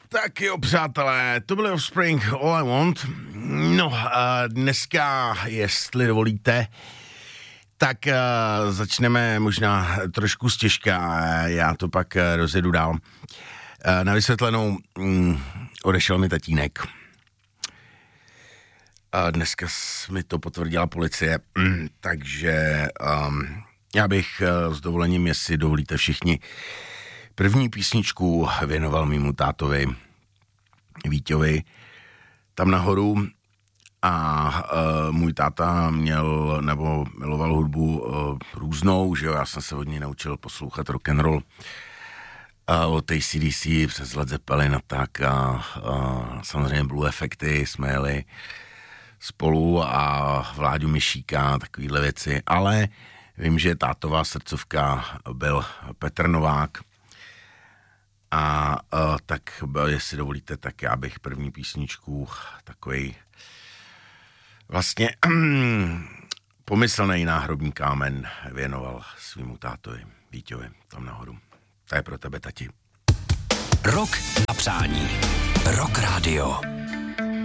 Tak jo, přátelé, to byly Offspring, All I Want. No, dneska, jestli dovolíte, tak začneme možná trošku stěžka, já to pak rozjedu dál. Na vysvětlenou odešel mi tatínek. Dneska mi to potvrdila policie, takže já bych s dovolením, jestli dovolíte všichni, první písničku věnoval mému tátovi Víťovi tam nahoru a můj táta měl nebo miloval hudbu různou, že jo, já jsem se od něj naučil poslouchat rock'n'roll od AC/DC přes Led Zeppelin a tak a samozřejmě Blue Effecty jsme jeli spolu a Vláďu Mišíka, takovýhle věci, ale vím, že tátová srdcovka byl Petr Novák a tak, jestli dovolíte, tak já bych první písničku takovej vlastně pomyslnej náhrobní kámen věnoval svýmu tátovi Víťovi tam nahoru. To je pro tebe, tati. Rock na přání. Rock Radio.